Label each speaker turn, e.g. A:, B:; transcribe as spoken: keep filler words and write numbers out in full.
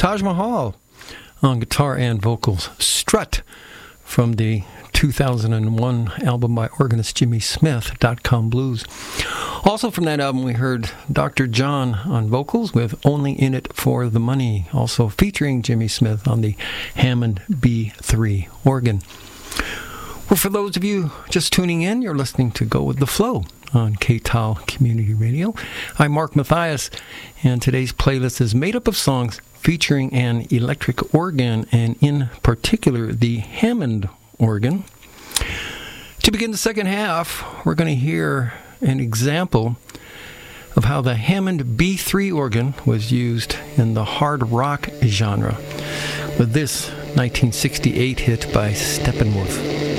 A: Taj Mahal on guitar and vocals. Strut from the two thousand one album by organist Jimmy Smith, Dot Com Blues. Also from that album we heard Doctor John on vocals with Only In It For The Money, also featuring Jimmy Smith on the Hammond B three organ. Well, for those of you just tuning in, you're listening to Go With The Flow on K T A L Community Radio. I'm Mark Mathias, and today's playlist is made up of songs featuring an electric organ, and in particular the Hammond organ. To begin the second half, we're going to hear an example of how the Hammond B three organ was used in the hard rock genre with this nineteen sixty-eight hit by Steppenwolf.